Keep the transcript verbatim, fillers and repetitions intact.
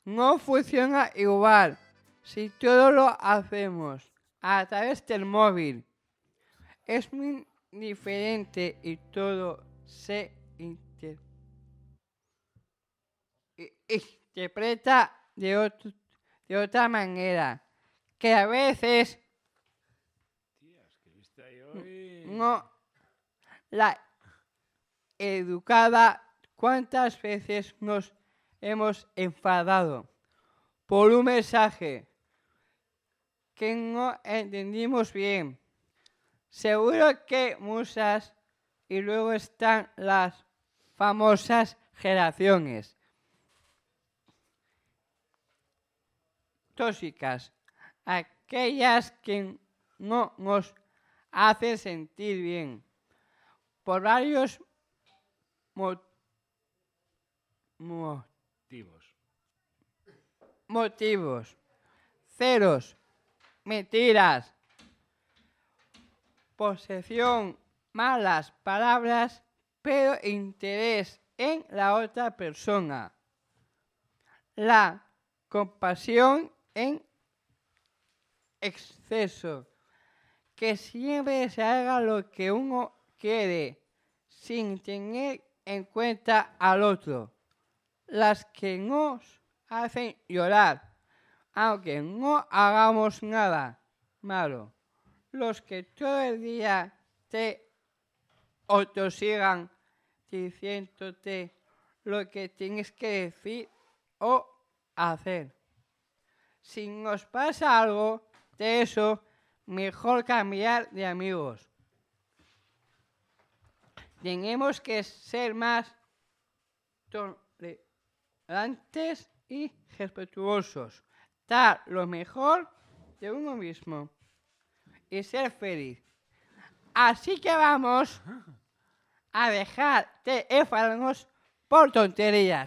no funciona igual si todo lo hacemos a través del móvil. Es muy diferente y todo se inter- interpreta de, otro, de otra manera, que a veces Tías, que viste ahí hoy. no la educada. ¿Cuántas veces nos hemos enfadado por un mensaje que no entendimos bien? Seguro que muchas. Y luego están las famosas generaciones tóxicas, aquellas que no nos hacen sentir bien por varios mo- mo- Motivos. motivos. Ceros, mentiras, posesión, malas palabras, pero interés en la otra persona. La compasión en exceso, que siempre se haga lo que uno quiere, sin tener en cuenta al otro. Las que nos hacen llorar, aunque no hagamos nada malo. Los que todo el día te autosigan diciéndote lo que tienes que decir o hacer. Si nos pasa algo de eso, mejor cambiar de amigos. Tenemos que ser más tolerantes y respetuosos. Dar lo mejor de uno mismo y ser feliz. Así que vamos a dejar de enfadarnos por tonterías.